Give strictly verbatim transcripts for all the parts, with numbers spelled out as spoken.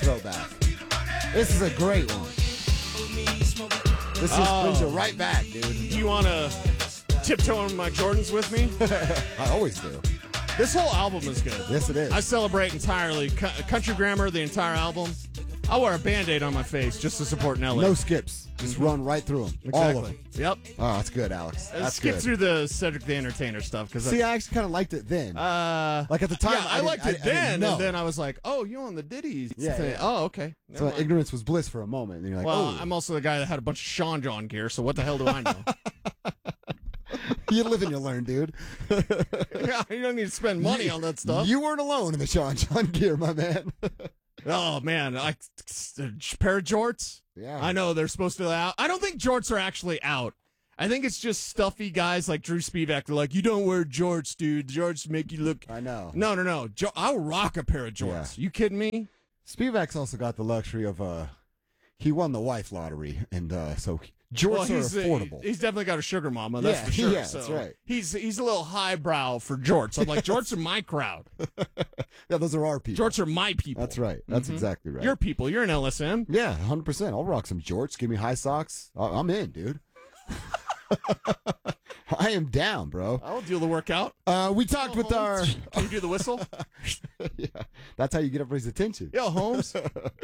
throwback. This is a great one. This just Oh. brings you right back, dude. Do you want to tiptoe on my Jordans with me? I always do. This whole album is good. Yes, it is. I celebrate entirely. Co- Country Grammar, the entire album. I wear a Band-Aid on my face just to support Nelly. No skips. Just run right through them. Exactly. All of them. Yep. Oh, that's good, Alex. Let's That's skip good. through the Cedric the Entertainer stuff. Cause See, I actually kind of liked it then. uh, like at the time, yeah, I, didn't- liked it I- I didn't then, know. and then I was like, oh, you on the Diddy Yeah, thing. yeah. Oh, okay. Never So mind. ignorance was bliss for a moment. And you're like, Well, oh. I'm also the guy that had a bunch of Sean John gear, so what the hell do I know? You live and you learn, dude. Yeah, you don't need to spend money on that stuff. You weren't alone in the Sean John gear, my man. Oh man, like a pair of jorts. Yeah. I know they're supposed to be out. I don't think jorts are actually out. I think it's just stuffy guys like Drew Spivak. They're like, you don't wear jorts, dude. Jorts make you look. I know. No, no, no. Jo- I'll rock a pair of jorts. You kidding me? Spivak's also got the luxury of, uh, he won the wife lottery, and uh, so jorts Well, are he's, uh, affordable. he's definitely got a sugar mama. That's Yeah, for sure. yeah, so that's right. He's he's a little highbrow for jorts. I'm like, jorts are my crowd. Yeah, those are our people. Jorts are my people. That's right. That's exactly right. Your people. You're an L S M. Yeah, one hundred percent. I'll rock some jorts. Give me high socks. I- I'm in, dude. I am down, bro. I'll do the workout. Uh, we talked with our... Can you do the whistle? Yeah, that's how you get everybody's attention. Yo, Holmes.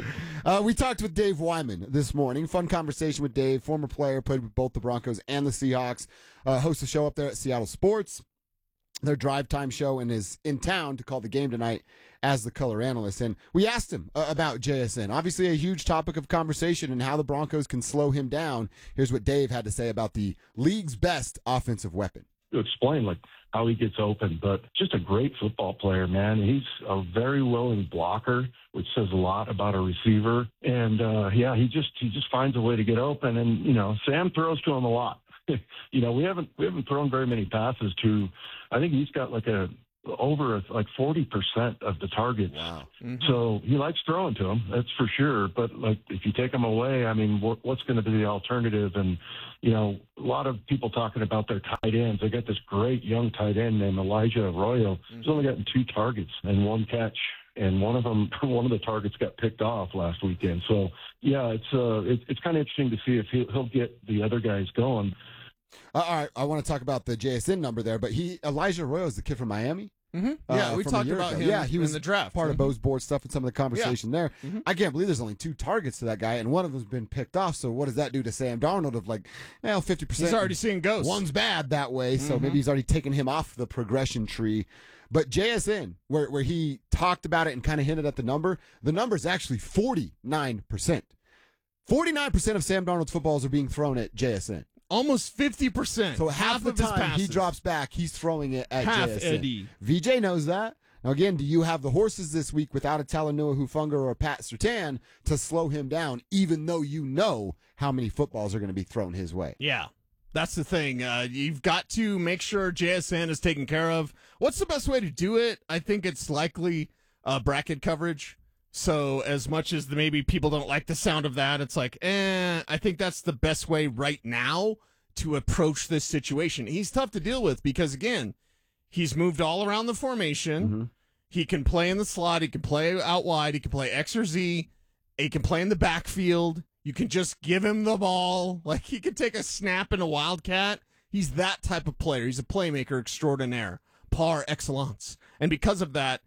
Uh, we talked with Dave Wyman this morning. Fun conversation with Dave, former player, played with both the Broncos and the Seahawks. Uh, hosts a show up there at Seattle Sports, their drive time show, and is in town to call the game tonight as the color analyst. And we asked him uh, about J S N. Obviously a huge topic of conversation and how the Broncos can slow him down. Here's what Dave had to say about the league's best offensive weapon. To explain like how he gets open, but just a great football player, man. He's a very willing blocker, which says a lot about a receiver. And uh, yeah, he just he just finds a way to get open. And you know, Sam throws to him a lot. you know, we haven't we haven't thrown very many passes to. I think he's got like a over like forty percent of the targets. Wow. Mm-hmm. So he likes throwing to him, that's for sure. But like, if you take him away, I mean, what, what's going to be the alternative? And you know, a lot of people talking about their tight ends. They got this great young tight end named Elijah Arroyo. Mm-hmm. He's only gotten two targets and one catch, and one of them, one of the targets got picked off last weekend. So yeah, it's uh, it, it's kind of interesting to see if he'll, he'll get the other guys going. Uh, all right, I want to talk about the J S N number there, but he Elijah Arroyo is the kid from Miami. Mm-hmm. Yeah, uh, we from a talked year about ago. him Yeah, he was in the draft. part of Mhm. Bo's board stuff and some of the conversation there. Mhm. I can't believe there's only two targets to that guy, and one of them's been picked off. So what does that do to Sam Darnold of like, well, fifty percent? He's already seeing ghosts. One's bad that way, so Mm-hmm. maybe he's already taken him off the progression tree. But J S N, where where he talked about it and kind of hinted at the number, the number is actually forty-nine percent. forty-nine percent of Sam Darnold's footballs are being thrown at J S N. Almost fifty percent. So half, the of his time he passes. drops back, he's throwing it at Half J S N. Eddie. V J knows that. Now, again, do you have the horses this week without a Talanoa Hufanga or a Pat Surtain to slow him down, even though you know how many footballs are going to be thrown his way? Yeah. That's the thing. Uh, you've got to make sure J S N is taken care of. What's the best way to do it? I think it's likely uh, bracket coverage. So as much as the, maybe people don't like the sound of that, it's like, eh, I think that's the best way right now to approach this situation. He's tough to deal with because, again, he's moved all around the formation. Mm-hmm. He can play in the slot. He can play out wide. He can play X or Z. He can play in the backfield. You can just give him the ball. Like, he could take a snap in a Wildcat. He's that type of player. He's a playmaker extraordinaire, par excellence. And because of that,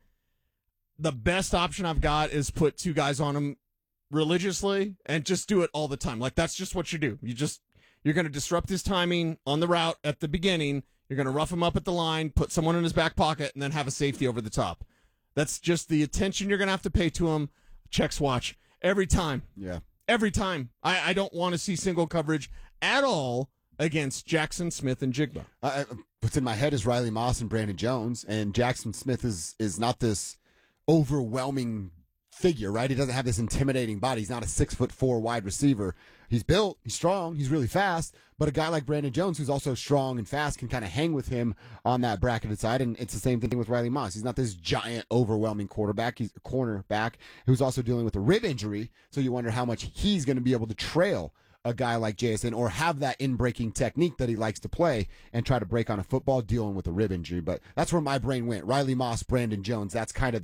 the best option I've got is put two guys on him religiously and just do it all the time. Like, that's just what you do. You just, you're going to disrupt his timing on the route at the beginning. You're going to rough him up at the line, put someone in his back pocket, and then have a safety over the top. That's just the attention you're going to have to pay to him. Checks watch every time. Yeah. Every time. I, I don't want to see single coverage at all against Jackson Smith and Jigba. Uh, what's in my head is Riley Moss and Brandon Jones, and Jackson Smith is is not this overwhelming figure, right? He doesn't have this intimidating body. He's not a six foot four wide receiver. He's built, he's strong, he's really fast, but a guy like Brandon Jones, who's also strong and fast, can kind of hang with him on that bracketed side. And it's the same thing with Riley Moss. He's not this giant, overwhelming quarterback. He's a cornerback who's also dealing with a rib injury. So you wonder how much he's going to be able to trail a guy like J S N or have that in-breaking technique that he likes to play and try to break on a football dealing with a rib injury. But that's where my brain went. Riley Moss, Brandon Jones, that's kind of the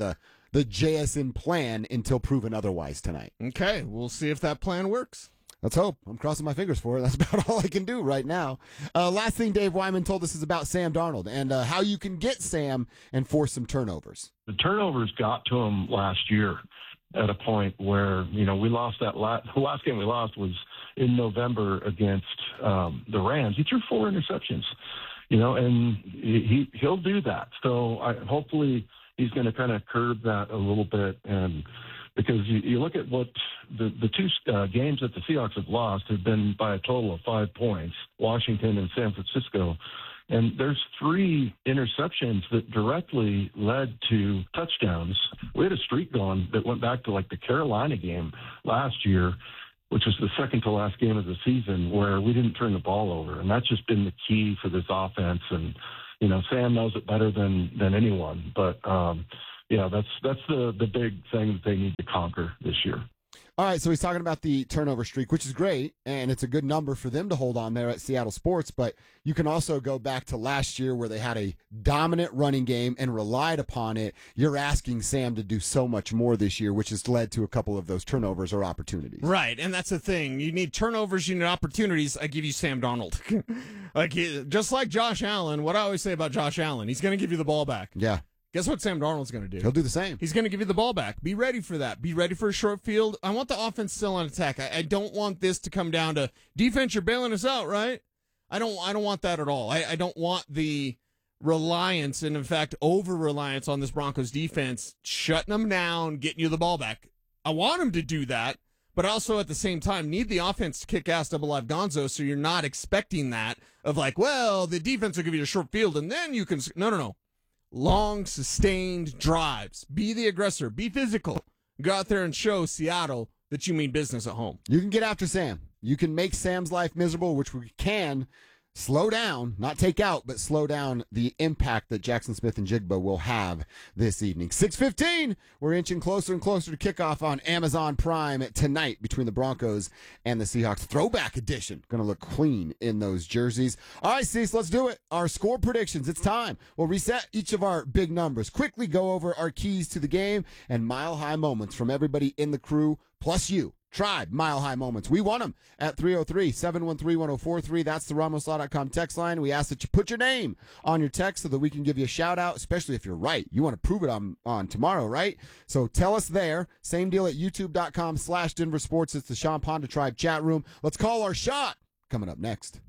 the J S N plan until proven otherwise tonight. Okay, we'll see if that plan works. Let's hope. I'm crossing my fingers for it. That's about all I can do right now. Uh, last thing Dave Wyman told us is about Sam Darnold and uh, how you can get Sam and force some turnovers. The turnovers got to him last year at a point where, you know, we lost that last, the last game we lost was in November against um, the Rams. He threw four interceptions, you know, and he, he'll do that. So I, hopefully he's going to kind of curb that a little bit. And because you, you look at what the, the two uh, games that the Seahawks have lost have been by a total of five points, Washington and San Francisco. And there's three interceptions that directly led to touchdowns. We had a streak going that went back to like the Carolina game last year, which was the second to last game of the season, where we didn't turn the ball over. And that's just been the key for this offense. And, you know, Sam knows it better than, than anyone. But, um, yeah, that's that's the, the big thing that they need to conquer this year. All right, so he's talking about the turnover streak, which is great, and it's a good number for them to hold on there at Seattle Sports, but you can also go back to last year where they had a dominant running game and relied upon it. You're asking Sam to do so much more this year, which has led to a couple of those turnovers or opportunities. Right, and that's the thing. You need turnovers, you need opportunities. I give you Sam Darnold. like he, Just like Josh Allen, what I always say about Josh Allen, he's going to give you the ball back. Yeah. Guess what Sam Darnold's going to do? He'll do the same. He's going to give you the ball back. Be ready for that. Be ready for a short field. I want the offense still on attack. I, I don't want this to come down to defense. You're bailing us out, right? I don't. I don't want that at all. I, I don't want the reliance and, in fact, over reliance on this Broncos defense shutting them down, getting you the ball back. I want them to do that, but also at the same time need the offense to kick ass double live Gonzo, so you're not expecting that of like, well, the defense will give you a short field and then you can. No, no, no. Long, sustained drives. Be the aggressor. Be physical. Go out there and show Seattle that you mean business at home. You can get after Sam. You can make Sam's life miserable, which we can slow down, not take out, but slow down the impact that Jackson Smith and Jigba will have this evening. six fifteen, we're inching closer and closer to kickoff on Amazon Prime tonight between the Broncos and the Seahawks. Throwback edition. Going to look clean in those jerseys. All right, Cease, let's do it. Our score predictions. It's time. We'll reset each of our big numbers, quickly go over our keys to the game, and mile-high moments from everybody in the crew, plus you. Tribe, Mile High Moments. We want them at three oh three, seven one three, one oh four three. That's the Ramos Law dot com text line. We ask that you put your name on your text so that we can give you a shout out, especially if you're right. You want to prove it on, on tomorrow, right? So tell us there. Same deal at youtube.com slash Denver Sports. It's the Sean Ponda Tribe chat room. Let's call our shot. Coming up next.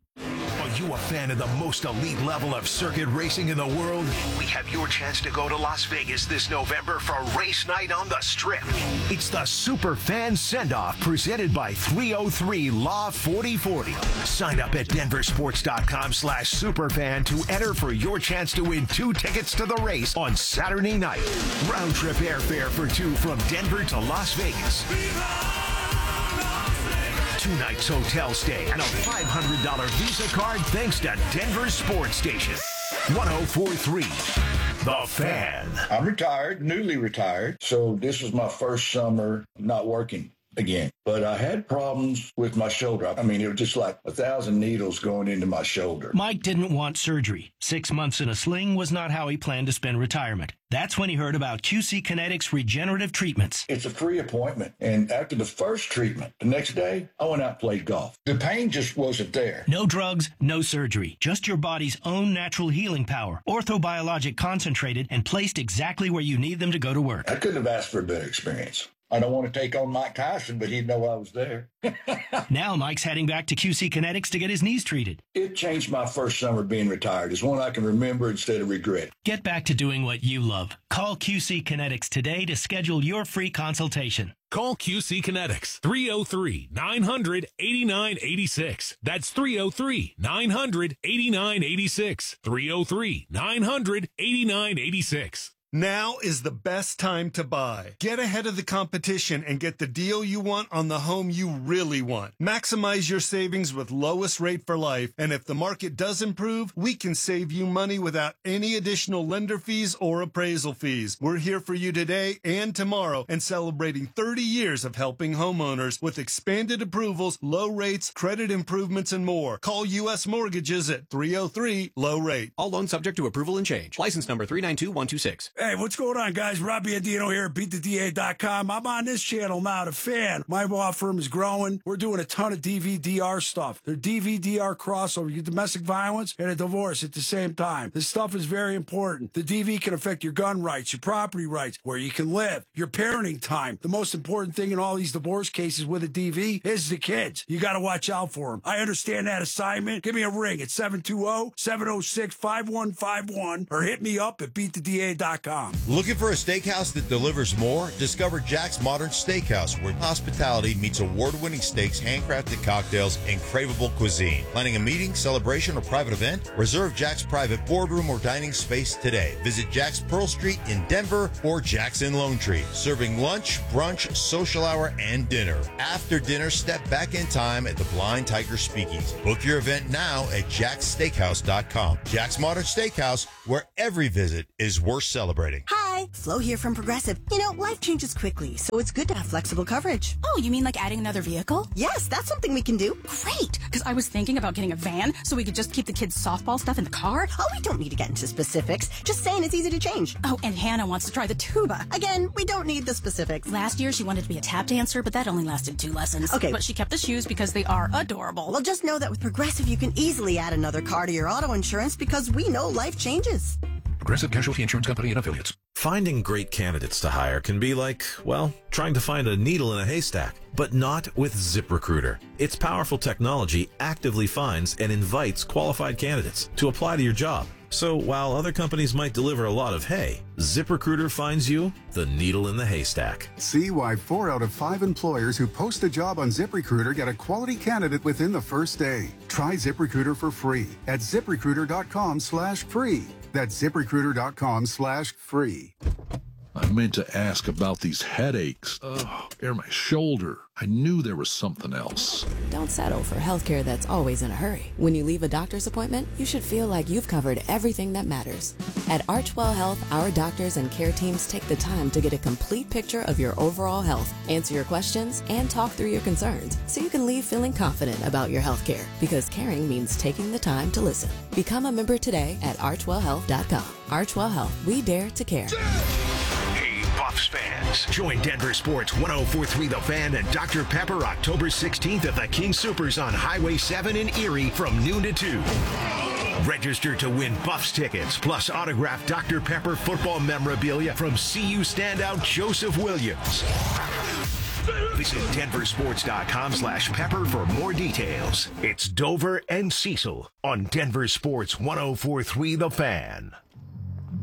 Are you a fan of the most elite level of circuit racing in the world? We have your chance to go to Las Vegas this November for race night on the Strip. It's the Super Fan Send-Off presented by three oh three Law forty forty. Sign up at denversports.com slash superfan to enter for your chance to win two tickets to the race on Saturday night. Round trip airfare for two from Denver to Las Vegas. Two nights hotel stay and a five hundred dollars Visa card thanks to Denver Sports Station. one oh four point three The Fan. I'm retired, newly retired, so this was my first summer not working again. But I had problems with my shoulder. I mean, it was just like a thousand needles going into my shoulder. Mike didn't want surgery. Six months in a sling was not how he planned to spend retirement. That's when he heard about Q C Kinetics regenerative treatments. It's a free appointment. And after the first treatment, the next day, I went out and played golf. The pain just wasn't there. No drugs, no surgery. Just your body's own natural healing power. Orthobiologic concentrated and placed exactly where you need them to go to work. I couldn't have asked for a better experience. I don't want to take on Mike Tyson, but he'd know I was there. Now Mike's heading back to Q C Kinetics to get his knees treated. It changed my first summer being retired. It's one I can remember instead of regret. Get back to doing what you love. Call Q C Kinetics today to schedule your free consultation. Call Q C Kinetics, three oh three, nine hundred, eighty-nine eighty-six. That's three oh three, nine hundred, eighty-nine eighty-six. three oh three, nine hundred, eighty-nine eighty-six. Now is the best time to buy. Get ahead of the competition and get the deal you want on the home you really want. Maximize your savings with lowest rate for life, and if the market does improve, we can save you money without any additional lender fees or appraisal fees. We're here for you today and tomorrow and celebrating thirty years of helping homeowners with expanded approvals, low rates, credit improvements, and more. Call U S Mortgages at three oh three, low rate. All loans subject to approval and change. License number three nine two one two six. Hey, what's going on, guys? Robbie Andino here at beat the D A dot com. I'm on this channel now, The Fan. My law firm is growing. We're doing a ton of D V D R stuff. They're D V D R crossover. You get domestic violence and a divorce at the same time. This stuff is very important. The D V can affect your gun rights, your property rights, where you can live, your parenting time. The most important thing in all these divorce cases with a D V is the kids. You got to watch out for them. I understand that assignment. Give me a ring at seven two zero, seven zero six, five one five one or hit me up at beat the D A dot com. Looking for a steakhouse that delivers more? Discover Jack's Modern Steakhouse, where hospitality meets award-winning steaks, handcrafted cocktails, and craveable cuisine. Planning a meeting, celebration, or private event? Reserve Jack's private boardroom or dining space today. Visit Jack's Pearl Street in Denver or Jack's in Lone Tree. Serving lunch, brunch, social hour, and dinner. After dinner, step back in time at the Blind Tiger Speakeasy. Book your event now at jacks steakhouse dot com. Jack's Modern Steakhouse, where every visit is worth celebrating. Hi, Flo here from Progressive. You know, life changes quickly, so it's good to have flexible coverage. Oh, you mean like adding another vehicle? Yes, that's something we can do. Great, because I was thinking about getting a van so we could just keep the kids' softball stuff in the car. Oh, we don't need to get into specifics. Just saying it's easy to change. Oh, and Hannah wants to try the tuba. Again, we don't need the specifics. Last year, she wanted to be a tap dancer, but that only lasted two lessons. Okay. But she kept the shoes because they are adorable. Well, just know that with Progressive, you can easily add another car to your auto insurance because we know life changes. Progressive Casualty Insurance Company and Affiliates. Finding great candidates to hire can be like, well, trying to find a needle in a haystack, but not with ZipRecruiter. Its powerful technology actively finds and invites qualified candidates to apply to your job. So while other companies might deliver a lot of hay, ZipRecruiter finds you the needle in the haystack. See why four out of five employers who post a job on ZipRecruiter get a quality candidate within the first day. Try ZipRecruiter for free at ZipRecruiter.com slash free. That's ZipRecruiter.com slash free. I meant to ask about these headaches. Ugh, or my shoulder. I knew there was something else. Don't settle for healthcare that's always in a hurry. When you leave a doctor's appointment, you should feel like you've covered everything that matters. At Archwell Health, our doctors and care teams take the time to get a complete picture of your overall health, answer your questions, and talk through your concerns so you can leave feeling confident about your healthcare. Because caring means taking the time to listen. Become a member today at archwell health dot com. Archwell Health, we dare to care. Buffs fans, join Denver Sports one oh four point three The Fan and Doctor Pepper October sixteenth at the King Supers on Highway seven in Erie from noon to two. Register to win Buffs tickets, plus autographed Doctor Pepper football memorabilia from C U standout Joseph Williams. Visit denver sports dot com slash pepper for more details. It's Dover and Cecil on Denver Sports one oh four point three The Fan.